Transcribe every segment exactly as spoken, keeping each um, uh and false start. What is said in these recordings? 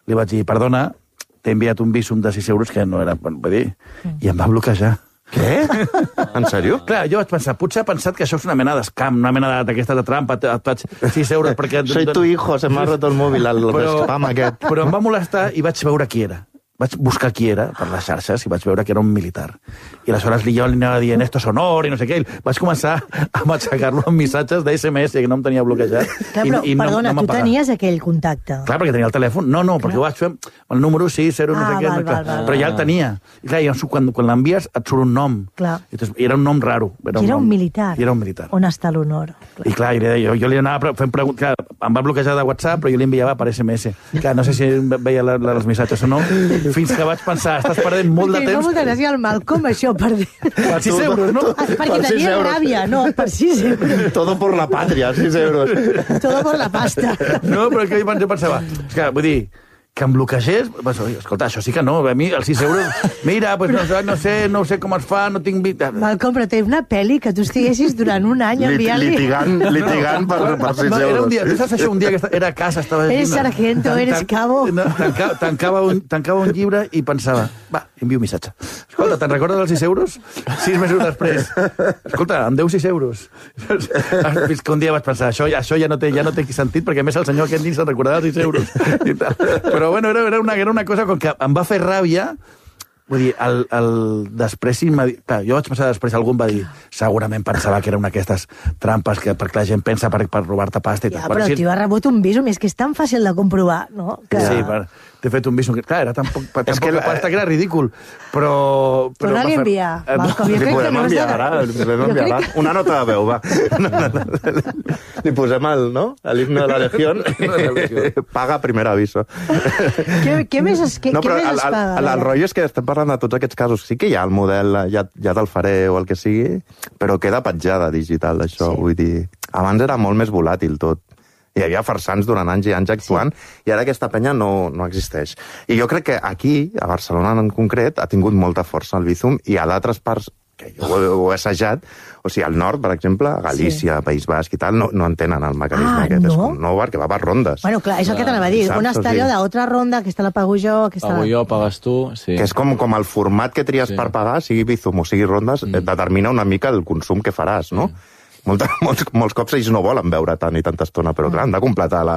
li vaig dir, perdona, t'he enviat un visum de sis euros que no era... Vull dir, i em va bloquejar. Què? En sèrio? Clar, jo vaig pensar, potser ha pensat que això és una mena d'escam, una mena d'aquesta de trampa, et faig sis euros perquè... Soy tu hijo, se m'ha roto el mòbil, el spam aquest. Però em va molestar i vaig veure qui era. Vaig buscar qui era per les xarxes i vaig veure que era un militar. I aleshores jo li anava dient esto es honor i no sé què. Vaig començar a matxacar-lo amb missatges d'S M S que no em tenia bloquejat. Clar, però, i, i perdona, no, no tu tenies aquell contacte. Clar, perquè tenia el telèfon. No, no, perquè ho vaig fer el número sis, zero, no ah, sé què. Val, no, val, val, però ja el tenia. I clar, ja, quan, quan l'envies et surt un nom. Clar. I, doncs, era un nom raro. Era, I era un, un militar. I era un militar. On està l'honor? I clar, jo, jo li anava fent preguntes. Em va bloquejar de WhatsApp, però jo li enviava per S M S. Clar, no sé si veia la, la, els missatges o no, fins que vaig pensar, estàs perdent molt de temps... Perquè no gràcia al Malcom, això, per dir... Per sis euros, no? Perquè tenia ràbia, no, per sis euros. Todo por la patria, sis euros. Todo por la pasta. No, però que jo pensava... És que, vull dir, que em bloquegés... Pues, escolta, això sí que no, a mi els sis euros... Mira, pues no, no sé no sé com es fa, no tinc... Malcom, però té una pel·li que tu estiguessis durant un any enviant-li... Litigant, litigant per, per sis euros. Era un dia, tu saps això, un dia que era a casa... Estava eres sargento, eres cabo... Tancava, tancava, un, tancava un llibre i pensava... Va, envio un missatge. Escolta, te'n recordes dels sis euros? Sis mesos després. Escolta, em deu sis euros. Fins que un dia vaig pensar, això, això ja, no té, ja no té sentit, perquè a més el senyor aquest ni se'n recordava dels sis euros. I tal. Però bueno, era, era, una, era una cosa com que em va fer ràbia. Vull dir, el, el després... Clar, jo vaig pensar després, algú em va dir, segurament pensava que era una d'aquestes trampes que perquè la gent pensa per, per robar-te pasta i ja, tal. Però si... tio ha rebut un visum, és que és tan fàcil de comprovar, no? Que... Sí, per... t'he fet un visum... Clar, era tan poc, tan és que la pasta que era ridícul, però... però Torna-li a enviar. Eh, Malcom, jo li crec podem que no enviar, ara, li podem enviar, ara. Que... Una nota de veu, va. Li posem el, no? L'himne de la Legión. Paga primer aviso. Què, què més es, què, no, què més el, es paga? El, el, el rotllo és que estem parlant de tots aquests casos. Sí que hi ha el model, ja, ja te'l faré o el que sigui, però queda petjada digital, això. Sí. Vull dir, abans era molt més volàtil tot. Hi havia farsants durant anys i anys actuant, sí. I ara aquesta penya no, no existeix. I jo crec que aquí, a Barcelona en concret, ha tingut molta força el Bizum, i a d'altres parts, que jo ho, ho he assajat, o sigui, al nord, per exemple, a Galícia, sí. País Basc i tal, no, no entenen el mecanisme ah, aquest. No? És com, no, perquè va per rondes. Bueno, clar, és el que t'anava a dir. Saps? Una està allò d'altra ronda, aquesta la pago jo, aquesta... Pago jo, pagues tu, sí. Que és com, com el format que tries sí. per pagar, sigui Bizum o sigui rondes, mm. determina una mica el consum que faràs, no? Mm. Molta, molts, molts cops ells no volen veure tant i tanta estona, però clar, han de completar la,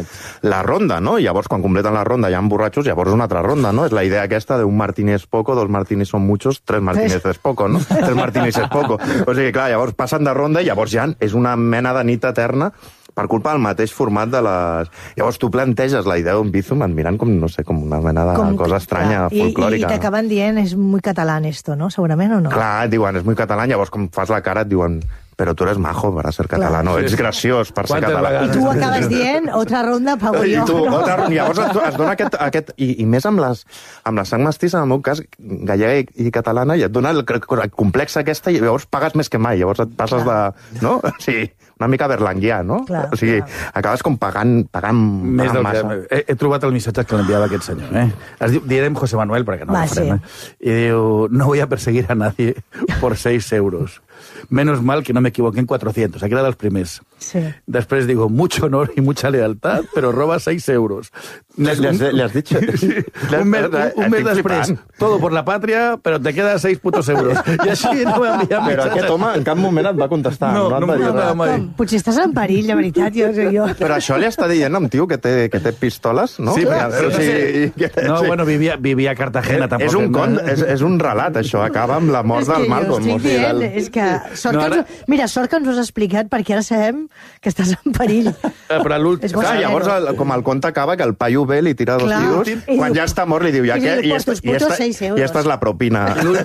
la ronda, no? I llavors, quan completen la ronda, ja han borratxos, llavors una altra ronda, no? És la idea aquesta de un martínez poco, dos martínez son muchos, tres martínez es poco, no? Tres martínez es poco. O sigui, clar, llavors passen de ronda i llavors ja és una mena de nit eterna per culpa del mateix format de les... Llavors tu planteges la idea d'un Bizum admirant com, no sé, com una mena de com, cosa estranya, clar, folclòrica. I, i t'acaben dient, és muy catalán esto, no? Segurament o no? Clar, et diuen, és muy catalán, llavors com fas la cara et diuen... Però tu eres majo para ser català, no? Ets graciós per ser català. I tu acabes dient, otra ronda pago jo. I tu, no? otra, llavors es, es dona aquest... aquest i, I més amb, les, amb la sang mestissa, en el meu cas, gallega i, i catalana, i et dona el, el complex aquesta, i llavors pagues més que mai. Llavors et passes clar. de... No? Sí, una mica berlanguià, no? Clar, o sigui, clar. Acabes com pagant, pagant més del massa. Que, he, he trobat el missatge que l'enviava aquest senyor, eh? Es diu, direm José Manuel, perquè no Va, ho farem, sí. eh? I diu, no voy a perseguir a nadie por seis euros. Menos mal que no me equivoqué en cuatrocientos. Aquí era dels primers. Sí. Després digo, mucho honor y mucha lealtad, pero roba seis euros. ¿Le has, le has dicho? Sí. Un mes, un, un mes després, todo por la patria, però te queda seis putos euros. I així no va enviar Però aquest home en cap moment et va contestar. No, no, no, no, no, no, no. Potser estàs en perill, de veritat. Jo, jo. Però això li està dient a un tio que té, que té pistoles, no? Sí, però, però, sí, sí, sí. No, bueno, vivia, vivia a Cartagena, és, tampoc. És un, cont, és, és un relat, això. Acaba amb la mort és del Malcolm. Jo estic dient, del... és que... Sort no, que ara... ens... Mira, sort que ens ho has explicat, perquè ara sabem que estàs en perill. Eh, però l'últim... Clar, llavors, el, com el conte acaba, que el paio ve, li tira dos tiros, quan ja està mort li diu, ja i què? diu, I, pues, esta, i, esta, I esta és la propina.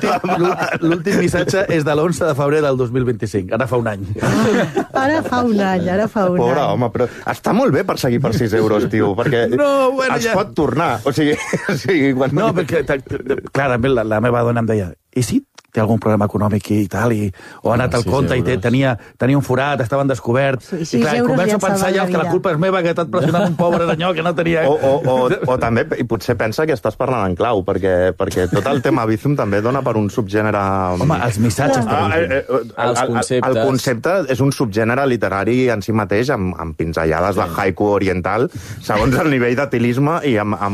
L'últim missatge és de l'onze de febrer del dos mil vint-i-cinc. Ara fa un any. Ah, ara fa un any, ara fa un Pobre any. home, però està molt bé perseguir per sis euros, tio, perquè no, bueno, es ja... pot tornar. O sigui, o sigui quan... No, perquè, clarament, la, la meva dona em deia, i si té algun problema econòmic i tal, i, o ha anat al compte i tenia, tenia un forat, estaven descobert. Sí, I clar, començo a pensar ja que la culpa és meva, que he estat pressionant un pobre senyor que no tenia... O, o, o, o també, i potser pensa que estàs parlant en clau, perquè, perquè tot el tema Bizum també dona per un subgènere... Home, els missatges... Ah, eh, eh, el, els conceptes. El, el concepte és un subgènere literari en si mateix, amb, amb pinzellades de haiku oriental, segons el nivell d'etilisme i amb, amb